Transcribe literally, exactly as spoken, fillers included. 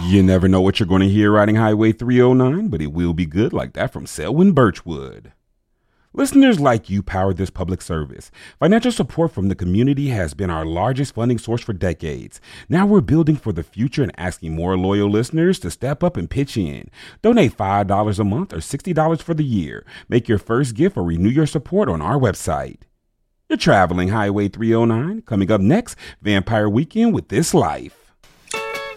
You never know what you're going to hear riding Highway three oh nine, but it will be good like that from Selwyn Birchwood. Listeners like you power this public service. Financial support from the community has been our largest funding source for decades. Now we're building for the future and asking more loyal listeners to step up and pitch in. Donate five dollars a month or sixty dollars for the year. Make your first gift or renew your support on our website. You're traveling Highway three oh nine. Coming up next, Vampire Weekend with This Life.